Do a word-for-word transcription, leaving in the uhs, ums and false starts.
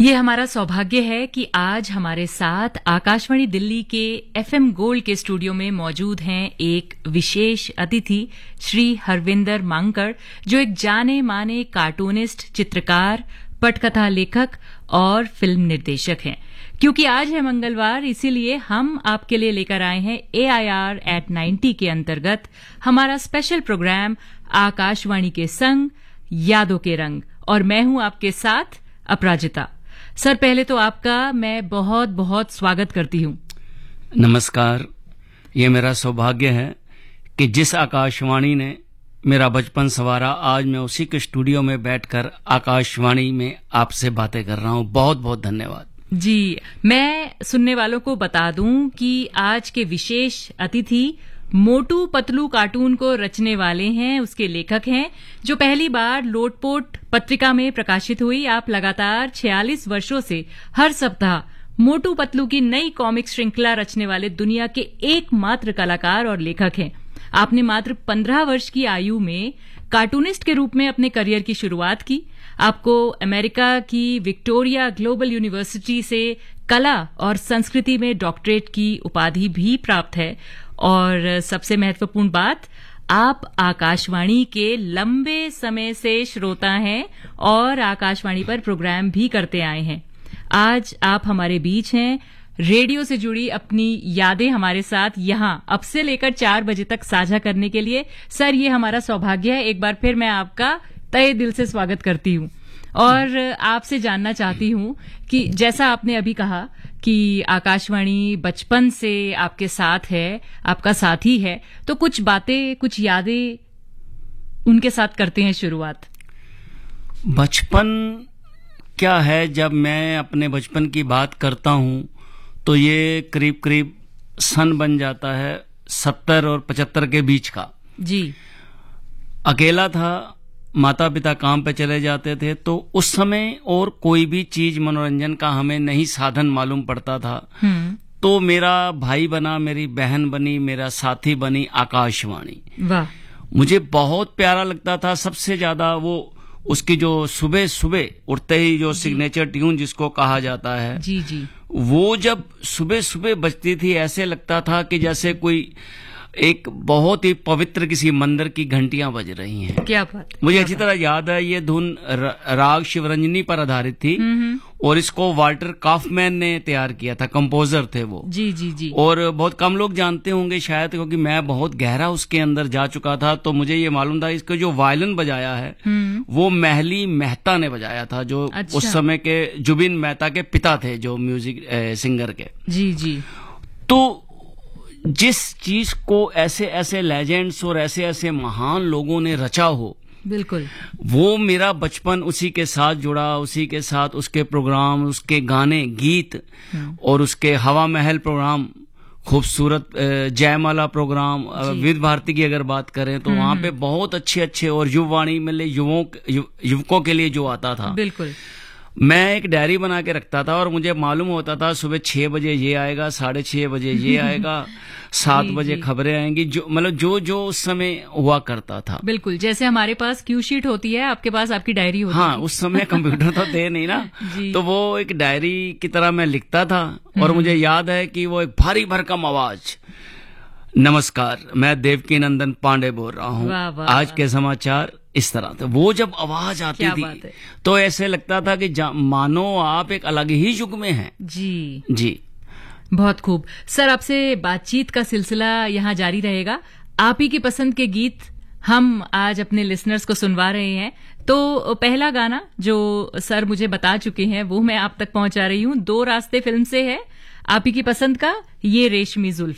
ये हमारा सौभाग्य है कि आज हमारे साथ आकाशवाणी दिल्ली के एफएम गोल्ड के स्टूडियो में मौजूद हैं एक विशेष अतिथि श्री हरविंदर मांकड़, जो एक जाने माने कार्टूनिस्ट, चित्रकार, पटकथा लेखक और फिल्म निर्देशक हैं। क्योंकि आज है मंगलवार, इसीलिए हम आपके लिए लेकर आए हैं ए आई आर एट नाइंटी के अंतर्गत हमारा स्पेशल प्रोग्राम आकाशवाणी के संग यादों के रंग, और मैं हूं आपके साथ अपराजिता। सर, पहले तो आपका मैं बहुत बहुत स्वागत करती हूं। नमस्कार। ये मेरा सौभाग्य है कि जिस आकाशवाणी ने मेरा बचपन संवारा, आज मैं उसी के स्टूडियो में बैठकर आकाशवाणी में आपसे बातें कर रहा हूं। बहुत बहुत धन्यवाद जी। मैं सुनने वालों को बता दूं कि आज के विशेष अतिथि मोटू पतलू कार्टून को रचने वाले हैं, उसके लेखक हैं, जो पहली बार लोटपोट पत्रिका में प्रकाशित हुई। आप लगातार छियालीस वर्षों से हर सप्ताह मोटू पतलू की नई कॉमिक श्रृंखला रचने वाले दुनिया के एकमात्र कलाकार और लेखक हैं। आपने मात्र पंद्रह वर्ष की आयु में कार्टूनिस्ट के रूप में अपने करियर की शुरुआत की। आपको अमेरिका की विक्टोरिया ग्लोबल यूनिवर्सिटी से कला और संस्कृति में डॉक्टरेट की उपाधि भी प्राप्त है। और सबसे महत्वपूर्ण बात, आप आकाशवाणी के लंबे समय से श्रोता हैं और आकाशवाणी पर प्रोग्राम भी करते आए हैं। आज आप हमारे बीच हैं, रेडियो से जुड़ी अपनी यादें हमारे साथ यहां अब से लेकर चार बजे तक साझा करने के लिए। सर, ये हमारा सौभाग्य है। एक बार फिर मैं आपका तहे दिल से स्वागत करती हूं और आपसे जानना चाहती हूं कि जैसा आपने अभी कहा कि आकाशवाणी बचपन से आपके साथ है, आपका साथी है, तो कुछ बातें, कुछ यादें उनके साथ करते हैं शुरुआत। बचपन क्या है, जब मैं अपने बचपन की बात करता हूं तो ये करीब करीब सन बन जाता है सत्तर और पचहत्तर के बीच का। जी। अकेला था, माता पिता काम पे चले जाते थे, तो उस समय और कोई भी चीज मनोरंजन का हमें नहीं साधन मालूम पड़ता था। तो मेरा भाई बना, मेरी बहन बनी, मेरा साथी बनी आकाशवाणी। वाह। मुझे बहुत प्यारा लगता था। सबसे ज्यादा वो उसकी जो सुबह सुबह उठते ही जो सिग्नेचर ट्यून जिसको कहा जाता है, जी जी, वो जब सुबह सुबह बजती थी, ऐसे लगता था कि जैसे कोई एक बहुत ही पवित्र किसी मंदिर की घंटियां बज रही हैं। क्या बात। मुझे अच्छी तरह याद है, ये धुन राग शिवरंजनी पर आधारित थी और इसको वाल्टर काफमैन ने तैयार किया था, कंपोजर थे वो। जी जी जी। और बहुत कम लोग जानते होंगे शायद, क्योंकि मैं बहुत गहरा उसके अंदर जा चुका था, तो मुझे ये मालूम था इसको जो वायलिन बजाया है वो महली मेहता ने बजाया था, जो अच्छा। उस समय के जुबिन मेहता के पिता थे, जो म्यूजिक ए, सिंगर के। जी जी। तो जिस चीज को ऐसे ऐसे लेजेंड्स और ऐसे ऐसे महान लोगों ने रचा हो, बिल्कुल, वो मेरा बचपन उसी के साथ जुड़ा, उसी के साथ उसके प्रोग्राम, उसके गाने, गीत और उसके हवा महल प्रोग्राम, खूबसूरत जयमाला प्रोग्राम, विविध भारती की अगर बात करें तो वहां पे बहुत अच्छे अच्छे, और युववाणी में युवकों युवकों के लिए जो आता था, बिल्कुल। मैं एक डायरी बना के रखता था और मुझे मालूम होता था सुबह छह बजे ये आएगा, साढ़े छह बजे ये आएगा, सात बजे खबरें आएंगी, जो मतलब जो जो उस समय हुआ करता था। बिल्कुल, जैसे हमारे पास क्यू शीट होती है, आपके पास आपकी डायरी होती है। हाँ, उस समय कंप्यूटर तो थे नहीं ना, तो वो एक डायरी की तरह मैं लिखता था। और मुझे याद है कि वो एक भारी भरकम आवाज, नमस्कार, मैं देवकी नंदन पांडे बोल रहा हूँ, आज के समाचार इस तरह था। वो जब आवाज आती थी तो ऐसे लगता था कि मानो आप एक अलग ही युग में हैं। जी जी। बहुत खूब। सर, आपसे बातचीत का सिलसिला यहाँ जारी रहेगा। आप ही की पसंद के गीत हम आज अपने लिसनर्स को सुनवा रहे हैं। तो पहला गाना जो सर मुझे बता चुके हैं वो मैं आप तक पहुंचा रही हूँ। दो रास्ते फिल्म से है, आप ही की पसंद का ये रेशमी जुल्फ।